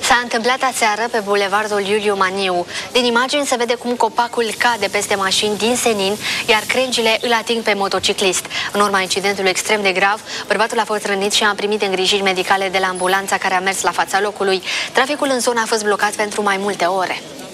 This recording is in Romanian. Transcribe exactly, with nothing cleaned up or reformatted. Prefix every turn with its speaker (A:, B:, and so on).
A: S-a întâmplat aseară pe bulevardul Iuliu Maniu. Din imagini se vede cum copacul cade peste mașini din senin, iar crengile îl ating pe motociclist. În urma incidentului extrem de grav, bărbatul a fost rănit și a primit îngrijiri medicale de la ambulanța care a mers la fața locului. Traficul în zonă a fost blocat pentru mai multe ore.